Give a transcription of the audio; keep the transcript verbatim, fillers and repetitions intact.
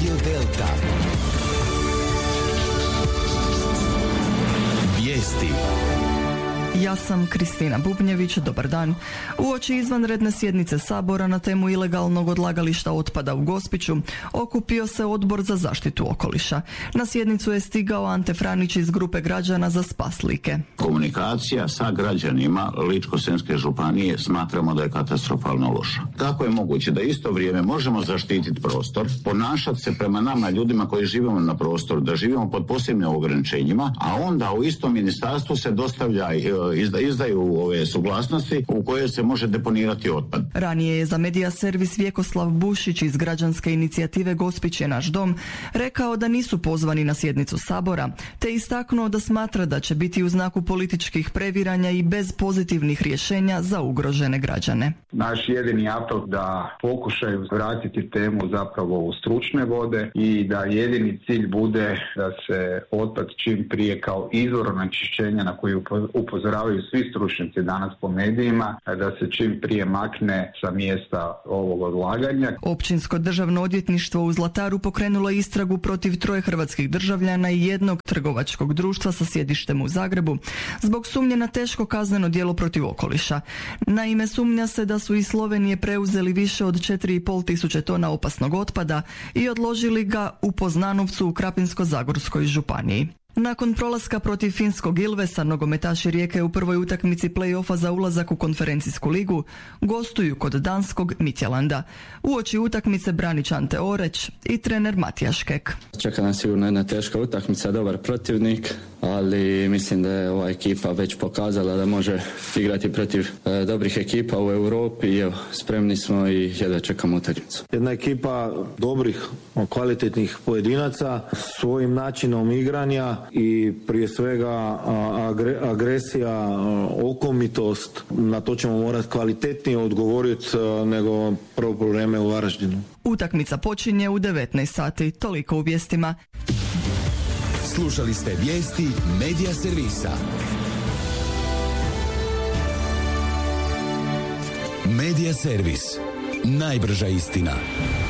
Radio Delta. Vijesti. Ja sam Kristina Bubnjević, dobar dan. Uoči izvanredne sjednice Sabora na temu ilegalnog odlagališta otpada u Gospiću okupio se Odbor za zaštitu okoliša. Na sjednicu je stigao Ante Franić iz grupe građana za spas Like. Komunikacija sa građanima Ličko-senjske županije smatramo da je katastrofalno loša. Kako je moguće da isto vrijeme možemo zaštititi prostor, ponašati se prema nama ljudima koji živimo na prostoru, da živimo pod posebnim ograničenjima, a onda u istom ministarstvu se dostavlja Izda, izdaju ove suglasnosti u koje se može deponirati otpad. Ranije je za Medija servis Vjekoslav Bušić iz građanske inicijative Gospić je naš dom rekao da nisu pozvani na sjednicu Sabora, te istaknuo da smatra da će biti u znaku političkih previranja i bez pozitivnih rješenja za ugrožene građane. Naš jedini apel da pokušaju vratiti temu zapravo u stručne vode i da jedini cilj bude da se otpad čim prije kao izvor onečišćenja na koji upozoravaju svi stručnjaci danas po medijima, da se čim prije makne sa mjesta ovog odlaganja. Općinsko državno odvjetništvo u Zlataru pokrenulo istragu protiv troje hrvatskih državljana i jednog trgovačkog društva sa sjedištem u Zagrebu zbog sumnje na teško kazneno djelo protiv okoliša. Naime, sumnja se da su iz Slovenije preuzeli više od četiri i pol tisuće tona opasnog otpada i odložili ga u Poznanovcu u Krapinsko-zagorskoj županiji. Nakon prolaska protiv finskog Ilvesa, nogometaši Rijeke u prvoj utakmici play-offa za ulazak u konferencijsku ligu gostuju kod danskog Midtjylanda. Uoči utakmice branič Ante Oreć i trener Matija Škek. Čeka nas sigurno jedna teška utakmica, dobar protivnik, ali mislim da je ova ekipa već pokazala da može igrati protiv e, dobrih ekipa u Europi i evo, spremni smo i jedva čekamo utakmicu. Jedna ekipa dobrih, kvalitetnih pojedinaca svojim načinom igranja i prije svega agresija, okomitost, na to ćemo morati kvalitetnije odgovoriti nego prvo vrijeme u Varaždinu. Utakmica počinje u devetnaest sati, toliko u vijestima. Slušali ste vijesti Medija servisa. Medija servis. Najbrža istina.